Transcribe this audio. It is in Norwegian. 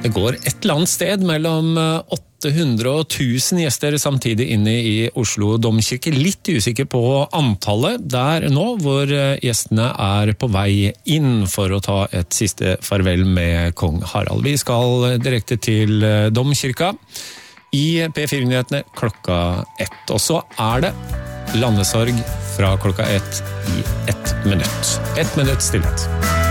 Det går et eller annet sted mellom 800 og 1000 gjester samtidig inne i Oslo Domkirke. Litt usikker på antallet der nå, hvor gjestene på vei inn for å ta et siste farvel med kong Harald. Vi skal direkte til Domkirka i P4-nyhetene klokka 1. Og så det landesorg fra klokka 1 i 1 minutt. 1 minutt stillhet.